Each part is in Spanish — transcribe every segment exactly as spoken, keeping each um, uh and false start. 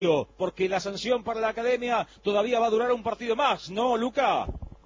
porque la sanción para la Academia todavía va a durar un partido más, ¿no, Luca?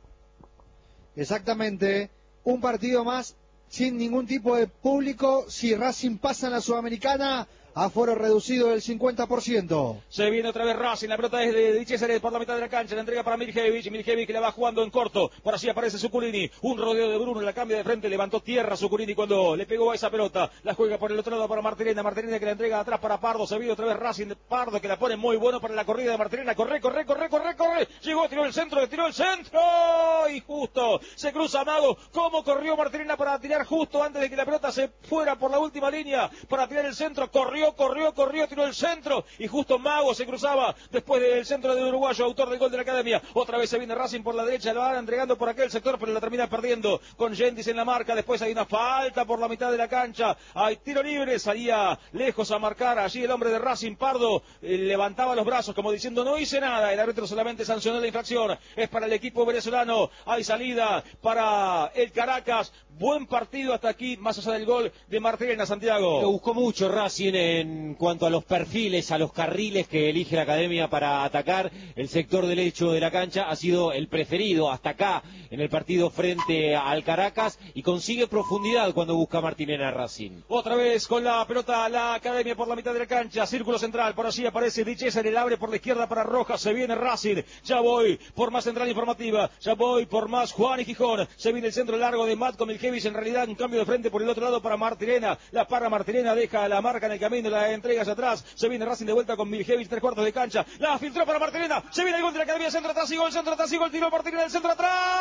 Exactamente, un partido más sin ningún tipo de público. Si Racing pasa en la Sudamericana, aforo reducido del cincuenta por ciento. Se viene otra vez Racing, la pelota es de Dichesare por la mitad de la cancha, la entrega para Miljevic, Miljevic que la va jugando en corto, por así aparece Zuculini, un rodeo de Bruno, la cambia de frente, levantó tierra Zuculini cuando le pegó a esa pelota, la juega por el otro lado para Martirena, Martirena que la entrega atrás para Pardo, se viene otra vez Racing, Pardo que la pone muy bueno para la corrida de Martirena, corre, corre, corre, corre, corre, llegó, tiró el centro, tiró el centro, y justo, se cruza Mago, cómo corrió Martirena para tirar justo antes de que la pelota se fuera por la última línea, para tirar el centro, corrió, corrió, corrió, tiró el centro y justo Mago se cruzaba después del centro de Uruguayo, autor del gol de la Academia. Otra vez se viene Racing por la derecha, lo van entregando por aquel sector, pero la termina perdiendo con Gentis en la marca. Después hay una falta por la mitad de la cancha, hay tiro libre, salía lejos a marcar allí el hombre de Racing, Pardo, eh, levantaba los brazos como diciendo no hice nada, el árbitro solamente sancionó la infracción, es para el equipo venezolano, hay salida para el Caracas, buen partido hasta aquí, más allá del gol de Martirena, Santiago. Lo buscó mucho Racing en cuanto a los perfiles, a los carriles que elige la Academia para atacar. El sector derecho de la cancha ha sido el preferido hasta acá en el partido frente al Caracas y consigue profundidad cuando busca Martirena Racing. Otra vez con la pelota la Academia por la mitad de la cancha, círculo central, por allí aparece Dichesare, el abre por la izquierda para Rojas, se viene Racing, ya voy por más central informativa, ya voy por más Juan y Gijón, se viene el centro largo de Matko Miljevic, en realidad un cambio de frente por el otro lado para Martirena, la para Martirena, deja la marca en el camino, la entrega hacia atrás, se viene Racing de vuelta con Miljevic, tres cuartos de cancha, la filtró para Martirena, se viene el gol de la Academia, centro atrás y gol, centro atrás y gol, tiró Martirena del centro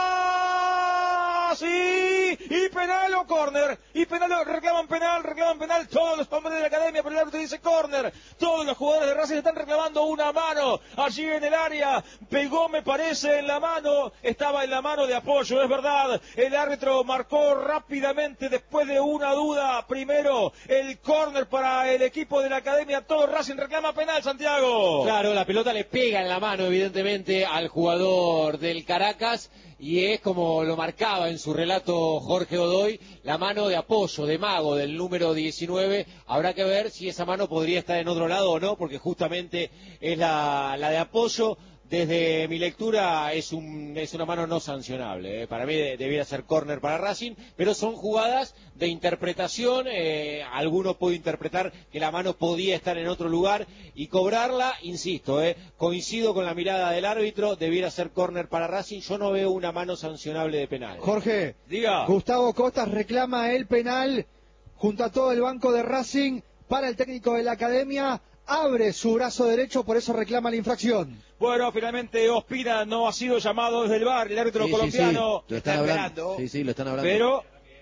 atrás, y, y penal o córner, y penal, reclaman penal, reclaman penal, todos los hombres de la Academia, pero el árbitro dice córner, todos los jugadores de Racing están reclamando una mano, allí en el área, pegó me parece en la mano, estaba en la mano de apoyo, es verdad, el árbitro marcó rápidamente después de una duda, primero el córner para el equipo de la Academia, todo Racing reclama penal, Santiago. Claro, la pelota le pega en la mano evidentemente al jugador del Caracas y es como lo marcaba en su relato Jorge Godoy, la mano de apoyo, de Mago, del número diecinueve. Habrá que ver si esa mano podría estar en otro lado o no, porque justamente es la, la de apoyo. Desde mi lectura es un es una mano no sancionable, ¿eh? Para mí de, debiera ser córner para Racing, pero son jugadas de interpretación, eh, alguno puede interpretar que la mano podía estar en otro lugar y cobrarla, insisto, eh, coincido con la mirada del árbitro, debiera ser córner para Racing, yo no veo una mano sancionable de penal. Jorge, diga. Gustavo Costas reclama el penal junto a todo el banco de Racing para el técnico de la Academia. Abre su brazo derecho, por eso reclama la infracción. Bueno, finalmente Ospina no ha sido llamado desde el V A R, el árbitro sí, colombiano sí, sí. Lo están está hablando. esperando. Sí, sí, lo están hablando. Pero,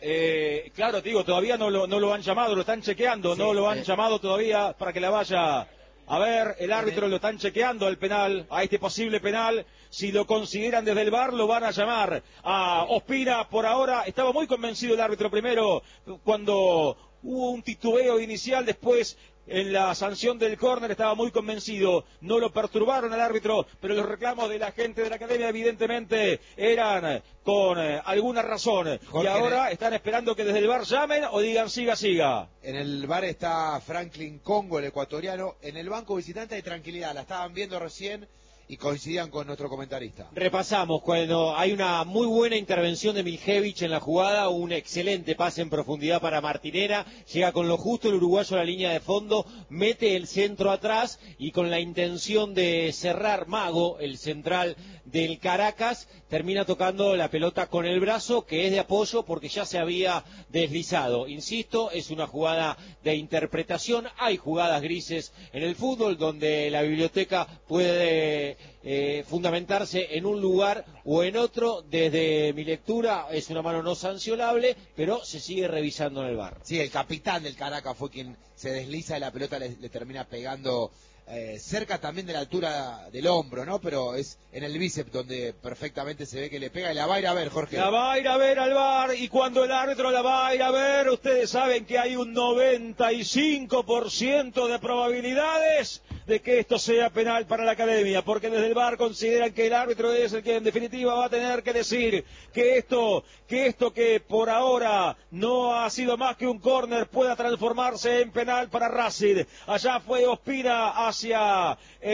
eh, claro, digo, todavía no lo, no lo han llamado, lo están chequeando, sí, no lo han eh. llamado todavía para que la vaya a ver. El árbitro lo están chequeando al penal, a este posible penal. Si lo consideran desde el V A R, lo van a llamar a Ospina. Por ahora, estaba muy convencido el árbitro primero cuando hubo un titubeo inicial, después en la sanción del córner estaba muy convencido, no lo perturbaron al árbitro, pero los reclamos de la gente de la Academia evidentemente eran con eh, alguna razón, Jorge, y ahora el... están esperando que desde el V A R llamen o digan siga, siga. En el V A R está Franklin Congo, el ecuatoriano, en el banco visitante hay tranquilidad, la estaban viendo recién y coincidían con nuestro comentarista. Repasamos, cuando hay una muy buena intervención de Miljevic en la jugada, un excelente pase en profundidad para Martirena, llega con lo justo el uruguayo a la línea de fondo, mete el centro atrás y con la intención de cerrar Mago, el central del Caracas, termina tocando la pelota con el brazo, que es de apoyo porque ya se había deslizado. Insisto, es una jugada de interpretación, hay jugadas grises en el fútbol donde la biblioteca puede Eh, fundamentarse en un lugar o en otro. Desde mi lectura es una mano no sancionable, pero se sigue revisando en el V A R. Sí, el capitán del Caracas fue quien se desliza y la pelota le, le termina pegando eh, cerca también de la altura del hombro, ¿no? Pero es en el bíceps donde perfectamente se ve que le pega y la va a ir a ver, Jorge. La va a ir a ver al V A R, y cuando el árbitro la va a ir a ver, ustedes saben que hay un noventa y cinco por ciento de probabilidades de que esto sea penal para la Academia, porque desde el V A R consideran que el árbitro es el que en definitiva va a tener que decir que esto, que esto que por ahora no ha sido más que un córner pueda transformarse en penal para Racing. Allá fue Ospina hacia... Eh,